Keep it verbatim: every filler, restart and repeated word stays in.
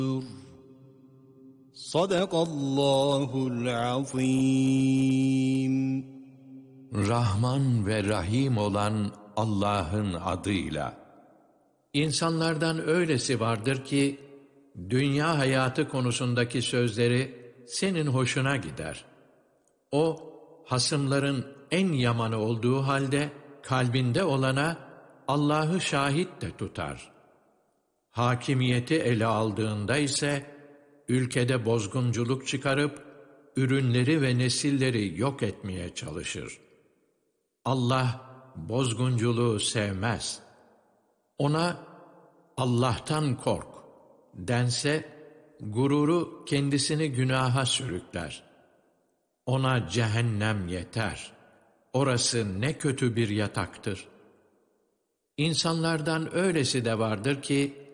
Sadakallahul azim. Rahman ve Rahim olan Allah'ın adıyla. İnsanlardan öylesi vardır ki, dünya hayatı konusundaki sözleri senin hoşuna gider. O, hasımların en yamanı olduğu halde, kalbinde olana Allah'ı şahit de tutar. Hakimiyeti ele aldığında ise, ülkede bozgunculuk çıkarıp, ürünleri ve nesilleri yok etmeye çalışır. Allah, bozgunculuğu sevmez. Ona, Allah'tan kork dense, gururu kendisini günaha sürükler. Ona cehennem yeter. Orası ne kötü bir yataktır. İnsanlardan öylesi de vardır ki,